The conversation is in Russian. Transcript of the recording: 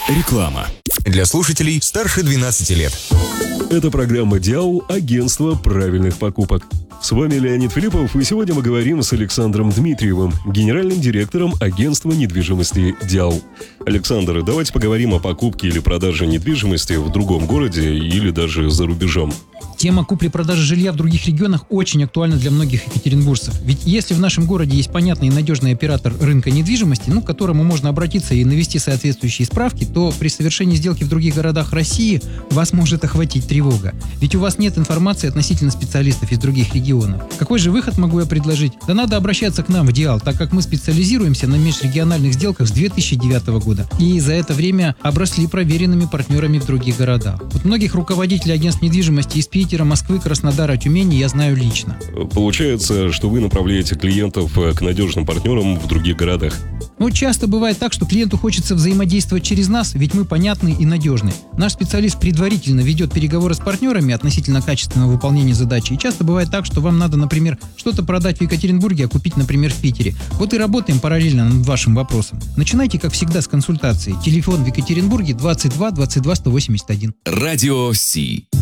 Реклама. Для слушателей старше 12 лет. Это программа «Диал. Агентство правильных покупок». С вами Леонид Филиппов, и сегодня мы говорим с Александром Дмитриевым, генеральным директором агентства недвижимости «Диал». Александр, давайте поговорим о покупке или продаже недвижимости в другом городе или даже за рубежом. Тема купли-продажи жилья в других регионах очень актуальна для многих екатеринбуржцев. Ведь если в нашем городе есть понятный и надежный оператор рынка недвижимости, к которому можно обратиться и навести соответствующие справки, то при совершении сделки в других городах России вас может охватить тревога. Ведь у вас нет информации относительно специалистов из других регионов. Какой же выход могу я предложить? Да надо обращаться к нам в Диал, так как мы специализируемся на межрегиональных сделках с 2009 года. И за это время обросли проверенными партнерами в других городах. Вот многих руководителей агентств недвижимости из Питера, Москвы, Краснодара, Тюмени я знаю лично. Получается, что вы направляете клиентов к надежным партнерам в других городах. Часто бывает так, что клиенту хочется взаимодействовать через нас, ведь мы понятны и надежны. Наш специалист предварительно ведет переговоры с партнерами относительно качественного выполнения задачи. И часто бывает так, что вам надо, например, что-то продать в Екатеринбурге, а купить, например, в Питере. Вот и работаем параллельно над вашим вопросом. Начинайте, как всегда, с консультации. Телефон в Екатеринбурге 22 22 181. Радио Си.